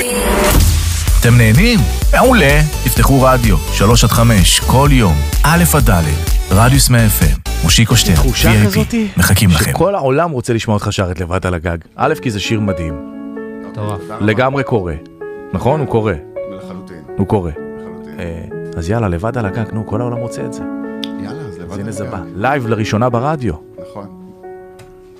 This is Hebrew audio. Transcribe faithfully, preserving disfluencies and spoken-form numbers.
אתם נהנים? מעולה. תפתחו רדיו, שלוש עד חמש, כל יום, א' עד ד', רדיוס מאה אף אם, מושיקו שטרן, תחושה כזאתי, מחכים לכם. שכל העולם רוצה לשמוע אותך שרת לבד על הגג. א', כי זה שיר מדהים. לגמרי קורא. נכון? הוא קורא. לחלוטין. הוא קורא. לחלוטין. אז יאללה, לבד על הגג, נו, כל העולם רוצה את זה. יאללה, אז לבד אז הנה על זה הגג. בא. לייב לראשונה ברדיו.